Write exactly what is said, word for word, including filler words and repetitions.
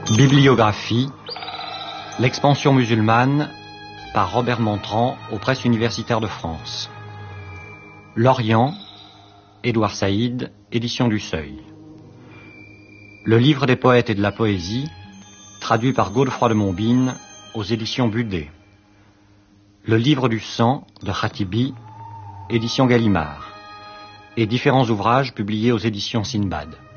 Bibliographie. L'expansion musulmane par Robert Montrand aux Presses universitaires de France. L'Orient, Édouard Saïd, édition du Seuil. Le livre des poètes et de la poésie, traduit par Godefroy de Montbine aux éditions Budet. Le livre du sang de Khatibi, édition Gallimard. Et différents ouvrages publiés aux éditions Sinbad.